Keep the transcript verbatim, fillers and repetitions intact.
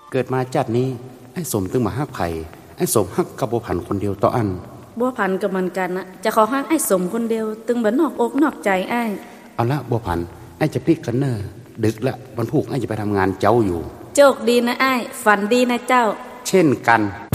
เกิดมาจัดนี้ไอ้สมตึงมาฮักไผ่ไอ้สมฮักกับบัวผันคนเดียวต่ออันบัวผันกับมันกันนะจะขอฮักไอ้สมคนเดียวตึงบ่นอกอกนอกใจไอ้เอาละบัวผันไอ้จะพลิกกันเนอดึกละวันพุธไอ้จะไปทำงานเจ้าอยู่โชคดีนะไอ้ฝันดีนะเจ้าเช่นกัน